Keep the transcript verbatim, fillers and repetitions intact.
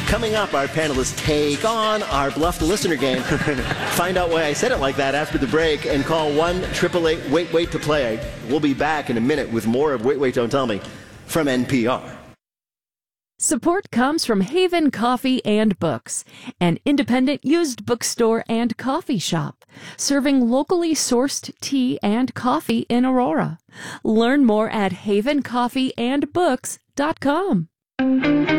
Coming up, our panelists take on our Bluff the Listener game. Find out why I said it like that after the break and call one eight eight eight wait wait to play. We'll be back in a minute with more of Wait, Wait, Don't Tell Me from N P R. Support comes from Haven Coffee and Books, an independent used bookstore and coffee shop, serving locally sourced tea and coffee in Aurora. Learn more at haven coffee and books dot com.